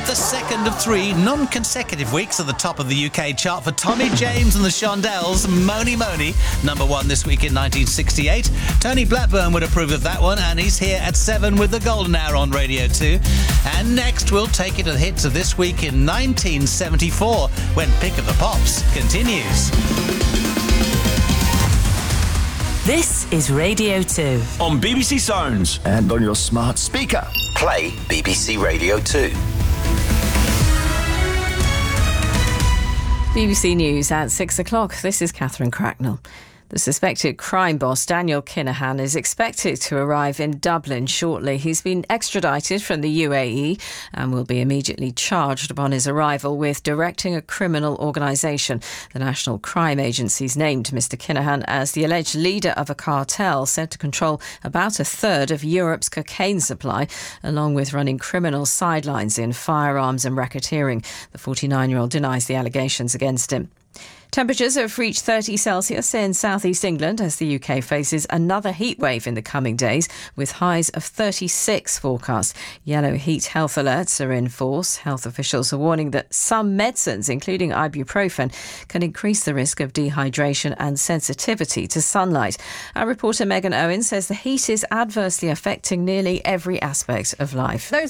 the second of 3 non-consecutive weeks at the top of the UK chart for Tommy James and the Shondells, Mony Mony, number 1 this week in 1968. Tony Blackburn would approve of that one, and he's here at 7 with the Golden Hour on Radio 2. And next, we'll take you to the hits of this week in 1974, when Pick of the Pops continues. This is Radio 2. On BBC Sounds. And on your smart speaker. Play BBC Radio 2. BBC News at 6 o'clock. This is Catherine Cracknell. The suspected crime boss, Daniel Kinahan, is expected to arrive in Dublin shortly. He's been extradited from the UAE and will be immediately charged upon his arrival with directing a criminal organisation. The National Crime Agency's named Mr Kinahan as the alleged leader of a cartel said to control about a third of Europe's cocaine supply, along with running criminal sidelines in firearms and racketeering. The 49-year-old denies the allegations against him. Temperatures have reached 30 Celsius in southeast England as the UK faces another heat wave in the coming days, with highs of 36 forecast. Yellow heat health alerts are in force. Health officials are warning that some medicines, including ibuprofen, can increase the risk of dehydration and sensitivity to sunlight. Our reporter Megan Owen says the heat is adversely affecting nearly every aspect of life.